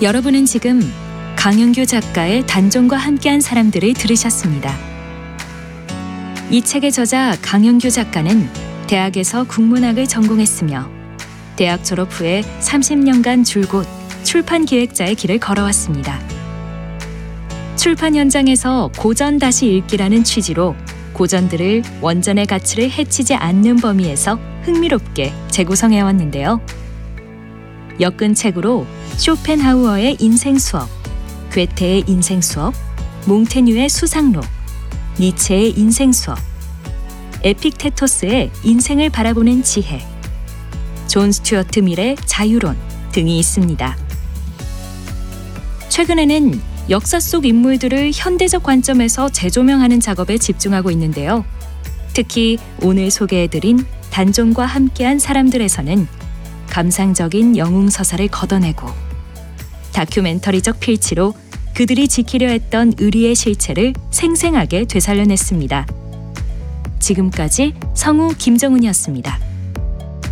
여러분은 지금 강윤규 작가의 단종과 함께한 사람들을 들으셨습니다. 이 책의 저자 강윤규 작가는 대학에서 국문학을 전공했으며 대학 졸업 후에 30년간 줄곧 출판 기획자의 길을 걸어왔습니다. 출판 현장에서 고전 다시 읽기라는 취지로 고전들을 원전의 가치를 해치지 않는 범위에서 흥미롭게 재구성해왔는데요. 엮은 책으로 쇼펜하우어의 인생 수업, 괴테의 인생 수업, 몽테뉴의 수상록, 니체의 인생 수업, 에픽테토스의 인생을 바라보는 지혜, 존 스튜어트 밀의 자유론 등이 있습니다. 최근에는 역사 속 인물들을 현대적 관점에서 재조명하는 작업에 집중하고 있는데요. 특히 오늘 소개해드린 단종과 함께한 사람들에서는 감상적인 영웅서사를 걷어내고 다큐멘터리적 필치로 그들이 지키려 했던 의리의 실체를 생생하게 되살려냈습니다. 지금까지 성우 김정은이었습니다.